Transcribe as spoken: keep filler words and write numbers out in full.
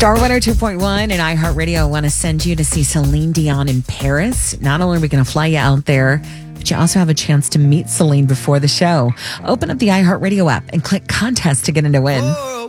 Star one oh two point one and iHeartRadio want to send you to see Celine Dion in Paris. Not only are we going to fly you out there, but you also have a chance to meet Celine before the show. Open up the iHeartRadio app and click contest to get in to win. Whoa.